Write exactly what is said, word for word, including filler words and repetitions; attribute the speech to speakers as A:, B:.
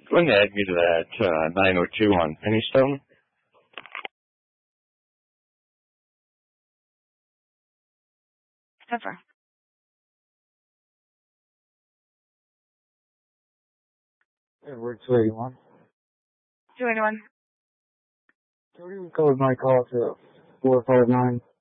A: Go ahead and add me to that uh, nine oh two on Pennystone.
B: Ever.
C: Edward two eighty-one.
B: two eighty-one.
C: Cody, code my call to four five nine.